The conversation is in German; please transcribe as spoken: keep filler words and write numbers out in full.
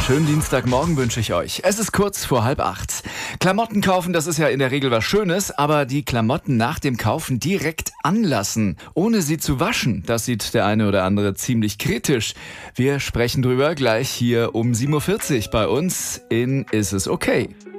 Schönen Dienstagmorgen wünsche ich euch. Es ist kurz vor halb acht. Klamotten kaufen, das ist ja in der Regel was Schönes, aber die Klamotten nach dem Kaufen direkt anlassen, ohne sie zu waschen, das sieht der eine oder andere ziemlich kritisch. Wir sprechen drüber gleich hier um sieben Uhr vierzig bei uns in Ist es okay?